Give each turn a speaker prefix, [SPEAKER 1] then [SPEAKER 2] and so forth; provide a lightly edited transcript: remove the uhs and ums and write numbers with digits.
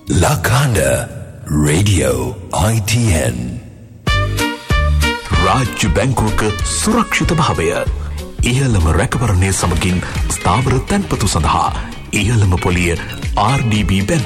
[SPEAKER 1] Lakanda Radio ITN. රාජ්‍ය බැංකුවක සුරක්ෂිත භාවය ඉහළම රැකවරණය සමගින් ස්ථාවර තැන්පතු සඳහා ඉහළම පොලිය RDB බැංකුව